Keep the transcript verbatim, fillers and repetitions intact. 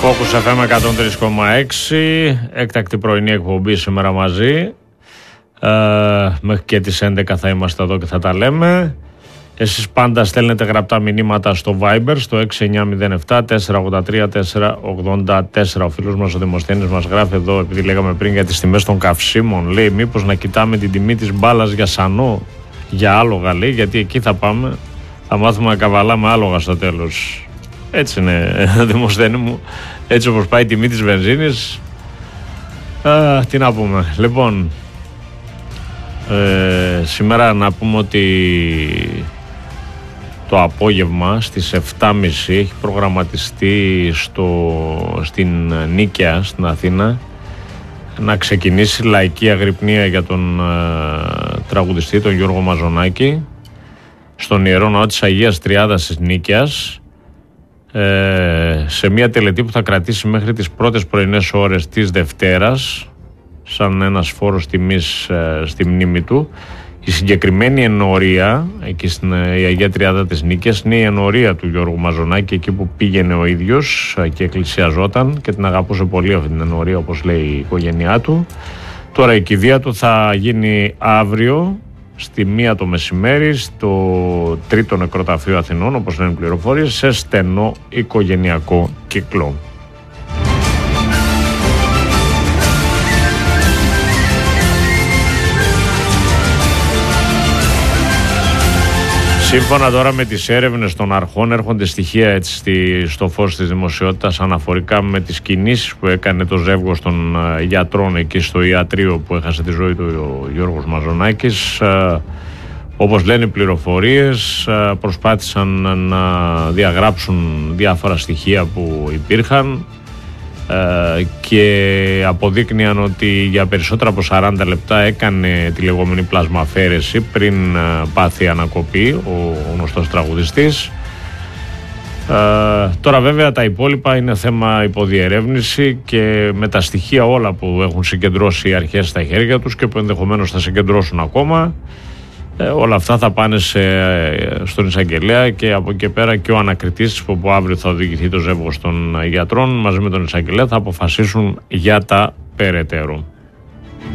Focus εφ εμ εκατόν τρία κόμμα έξι, έκτακτη πρωινή εκπομπή σήμερα μαζί. Ε, μέχρι και τις έντεκα θα είμαστε εδώ και θα τα λέμε. Εσείς πάντα στέλνετε γραπτά μηνύματα στο Viber στο έξι εννιά μηδέν επτά τέσσερα ογδόντα τρία τέσσερα ογδόντα τέσσερα. Ο φίλος μας ο Δημοσθένης μας γράφει εδώ, επειδή λέγαμε πριν για τις τιμές των καυσίμων, λέει μήπως να κοιτάμε την τιμή της μπάλας για σανό, για άλογα, λέει, γιατί εκεί θα πάμε, θα μάθουμε να καβαλάμε άλογα στο τέλος. Έτσι είναι, Δημοσθένη μου, έτσι όπως πάει η τιμή της βενζίνης, α, τι να πούμε. Λοιπόν, ε, σήμερα να πούμε ότι το απόγευμα στις επτά και μισή έχει προγραμματιστεί στο, στην Νίκαια, στην Αθήνα, να ξεκινήσει λαϊκή αγρυπνία για τον ε, τραγουδιστή, τον Γιώργο Μαζονάκη, στον Ιερό Ναό της Αγίας Τριάδας της Νίκαιας, ε, σε μια τελετή που θα κρατήσει μέχρι τις πρώτες πρωινές ώρες της Δευτέρας, σαν ένας φόρος τιμής ε, στη μνήμη του. Η συγκεκριμένη ενορία, εκεί στην η Αγία Τριάδα της Νίκαιας, είναι η ενορία του Γιώργου Μαζονάκη, εκεί που πήγαινε ο ίδιος και εκκλησιαζόταν και την αγαπούσε πολύ αυτή την ενορία, όπως λέει η οικογένειά του. Τώρα η κηδεία του θα γίνει αύριο στη μία το μεσημέρι στο τρίτο νεκροταφείο Αθηνών, όπως λένε πληροφορίες, σε στενό οικογενειακό κύκλο. Σύμφωνα τώρα με τις έρευνες των αρχών, έρχονται στοιχεία έτσι στο φως της δημοσιότητας αναφορικά με τις κινήσεις που έκανε το ζεύγος των γιατρών εκεί στο ιατρείο που έχασε τη ζωή του ο Γιώργος Μαζονάκης. Όπως λένε οι πληροφορίες, προσπάθησαν να διαγράψουν διάφορα στοιχεία που υπήρχαν και αποδείκνυαν ότι για περισσότερα από σαράντα λεπτά έκανε τη λεγόμενη πλασμαφέρεση πριν πάθει ανακοπή ο γνωστός τραγουδιστής. Ε, τώρα βέβαια τα υπόλοιπα είναι θέμα υποδιερεύνηση και με τα στοιχεία όλα που έχουν συγκεντρώσει οι αρχές στα χέρια τους και που ενδεχομένως θα συγκεντρώσουν ακόμα, ε, όλα αυτά θα πάνε σε, στον εισαγγελέα και από εκεί πέρα και ο ανακριτής που από αύριο θα οδηγηθεί το ζεύγος των γιατρών μαζί με τον εισαγγελέα θα αποφασίσουν για τα περαιτέρω.